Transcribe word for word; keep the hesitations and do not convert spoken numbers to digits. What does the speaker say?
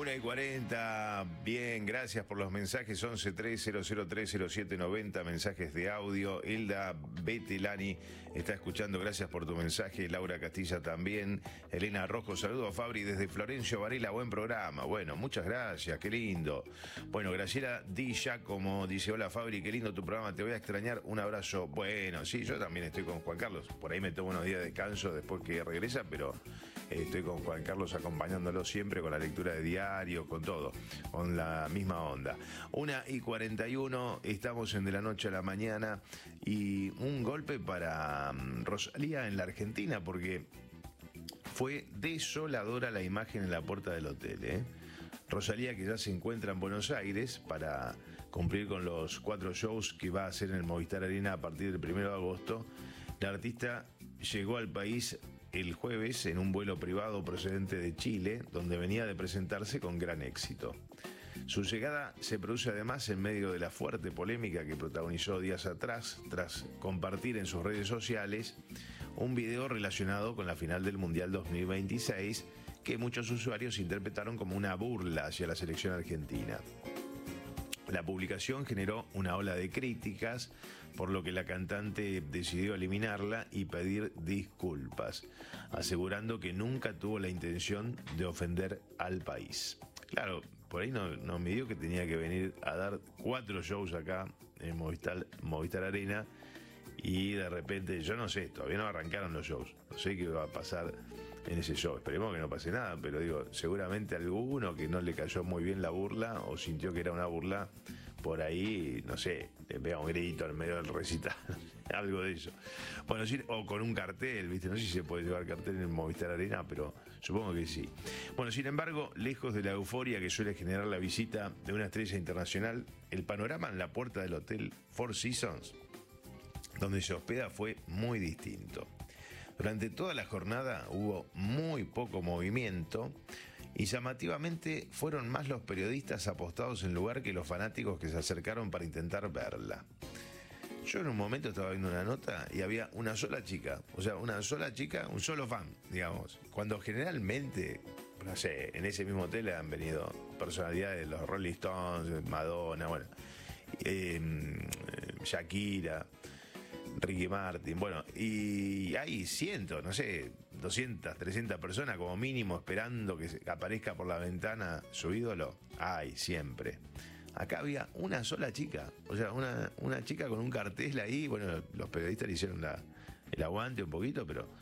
una y cuarenta, bien, gracias por los mensajes. Once tres cero cero tres cero siete noventa, mensajes de audio. Hilda Betelani está escuchando, gracias por tu mensaje. Laura Castilla también. Elena Rojo, saludo a Fabri desde Florencio Varela, buen programa. Bueno, muchas gracias, qué lindo. Bueno, Graciela Di Giacomo dice, hola Fabri, qué lindo tu programa, te voy a extrañar, un abrazo. Bueno, sí, yo también estoy con Juan Carlos, por ahí me tomo unos días de descanso después que regresa, pero eh, estoy con Juan Carlos acompañándolo siempre con la lectura de diario, con todo, con la misma onda. Una y cuarenta y uno, estamos en De la Noche a la Mañana y un golpe para um, Rosalía en la Argentina, porque fue desoladora la imagen en la puerta del hotel, ¿eh? Rosalía, que ya se encuentra en Buenos Aires para cumplir con los cuatro shows que va a hacer en el Movistar Arena a partir del primero de agosto, la artista llegó al país el jueves en un vuelo privado procedente de Chile, donde venía de presentarse con gran éxito. Su llegada se produce además en medio de la fuerte polémica que protagonizó días atrás, tras compartir en sus redes sociales un video relacionado con la final del Mundial dos mil veintiséis, que muchos usuarios interpretaron como una burla hacia la selección argentina. La publicación generó una ola de críticas, por lo que la cantante decidió eliminarla y pedir disculpas, asegurando que nunca tuvo la intención de ofender al país. Claro, por ahí no, no midió que tenía que venir a dar cuatro shows acá en Movistar, Movistar Arena, y de repente, yo no sé, todavía no arrancaron los shows, no sé qué va a pasar en ese show, esperemos que no pase nada, pero digo, seguramente alguno que no le cayó muy bien la burla o sintió que era una burla, por ahí, no sé, le pega un grito en medio del recital, algo de eso. Bueno, sí, o con un cartel, ¿viste? No sé si se puede llevar cartel en Movistar Arena, pero supongo que sí. Bueno, sin embargo, lejos de la euforia que suele generar la visita de una estrella internacional, el panorama en la puerta del hotel Four Seasons, donde se hospeda, fue muy distinto. Durante toda la jornada hubo muy poco movimiento y llamativamente fueron más los periodistas apostados en lugar que los fanáticos que se acercaron para intentar verla. Yo en un momento estaba viendo una nota y había una sola chica, o sea, una sola chica, un solo fan, digamos. Cuando generalmente, no sé, en ese mismo hotel han venido personalidades, los Rolling Stones, Madonna, bueno, eh, Shakira, Ricky Martin, bueno, y hay cientos, no sé, doscientas, trescientas personas como mínimo esperando que aparezca por la ventana su ídolo. Hay, siempre. Acá había una sola chica, o sea, una, una chica con un cartel ahí, bueno, los periodistas le hicieron la, el aguante un poquito, pero